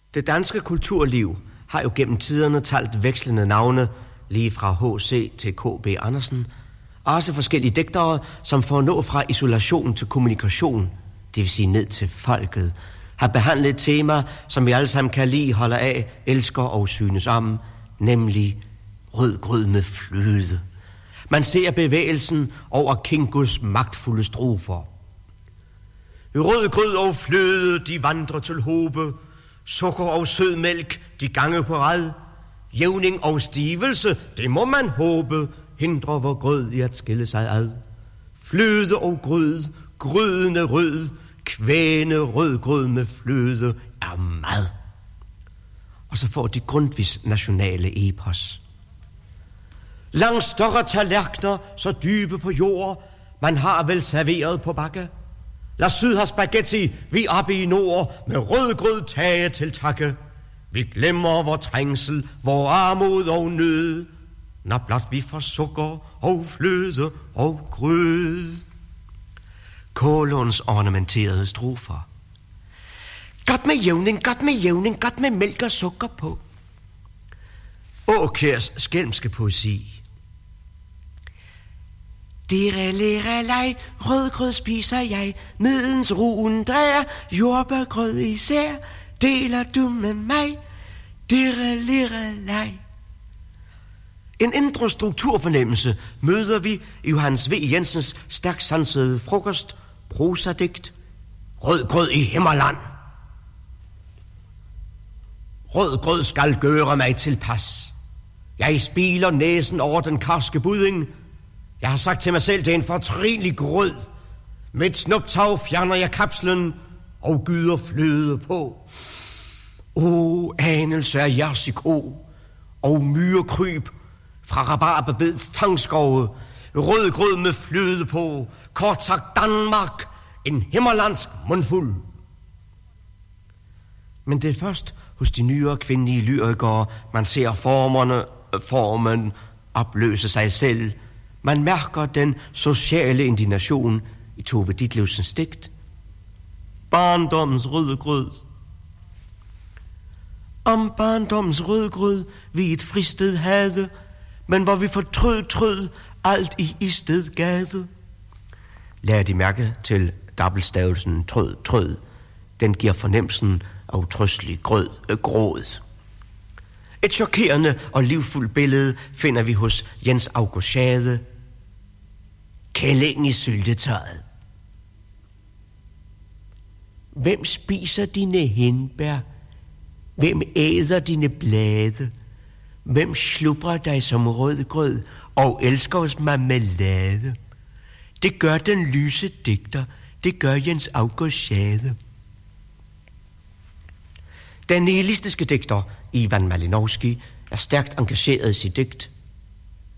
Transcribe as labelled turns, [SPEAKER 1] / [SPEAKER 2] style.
[SPEAKER 1] Det danske kulturliv har jo gennem tiderne talt vekslende navne, lige fra H.C. til K.B. Andersen, og også forskellige digtere, som for at nå fra isolation til kommunikation, det vil sige ned til folket, har behandlet et tema, som vi alle sammen kan lide, holder af, elsker og synes om, nemlig rød grød med fløde. Man ser bevægelsen over Kingos magtfulde strofer. Rød grød og fløde, de vandrer til håbe, sukker og sødmælk, de gange på rad. Jævning og stivelse, det må man håbe, hindrer vor grød i at skille sig ad. Fløde og grød, grødende rød, kvæne rødgrød med fløde er mad. Og så får de Grundtvigs nationale epos. Langt større tallerkener, så dybe på jord, man har vel serveret på bakke. Lad syd har spaghetti, vi oppe i nord, med rødgrød tage til takke. Vi glemmer vor trængsel, vor armod og nød, når blot vi får sukker og fløde og grød. Kålunds ornamenterede strofer. Godt med jævning, godt med jævning, godt med mælk og sukker på. Aakjærs skælmske poesi. Dirre-lirre-leg, rødgrød spiser jeg, medens ruen drejer, jordbærgrød især, deler du med mig, dirre-lirre-leg. En indre strukturfornemmelse møder vi i Johannes V. Jensens stærkt sansede frokost, prosadigt, rødgrød i Himmerland. Rødgrød skal gøre mig tilpas. Jeg spiler næsen over den karske budding. Jeg har sagt til mig selv, det er en fortrinlig grød. Med et snuptag fjerner jeg kapslen og gyder fløde på. Anelse af jersiko og myrekryb fra rabarberbeds tangskove. Rødgrød med fløde på. Kort sagt Danmark, en himmerlandsk mundfuld. Men det er først hos de nyere kvindelige lyrikere, man ser formen opløse sig selv. Man mærker den sociale indignation i Tove Ditlevsens digt. Barndommens rødgrød. Om barndommens rødgrød vi et fristed havde, men hvor vi fortrød alt i isted gade. Lad de mærke til dobbeltstavelsen trød. Den giver fornemmelsen af utrøstelig gråd. Et chokerende og livfuldt billede finder vi hos Jens August Schade. Kællingen i syltetøjet. Hvem spiser dine hindbær? Hvem æder dine blade? Hvem slubrer dig som rødgrød og elsker os marmelade? Det gør den lyse digter, det gør Jens August Schade. Den nihilistiske digter Ivan Malinovski er stærkt engageret i sit digt.